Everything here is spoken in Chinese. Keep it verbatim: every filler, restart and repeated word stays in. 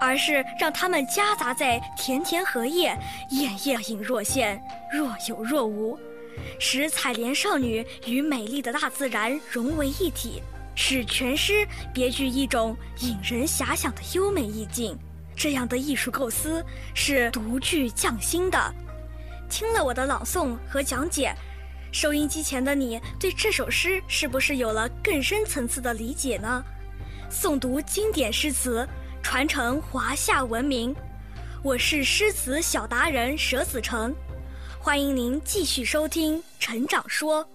而是让它们夹杂在田田荷叶，滟滟隐若现，若有若无，使采莲少女与美丽的大自然融为一体，使全诗别具一种引人遐想的优美意境。这样的艺术构思是独具匠心的。听了我的朗诵和讲解，收音机前的你对这首诗是不是有了更深层次的理解呢？诵读经典诗词，传承华夏文明。我是诗词小达人佘子成，欢迎您继续收听《成长说》。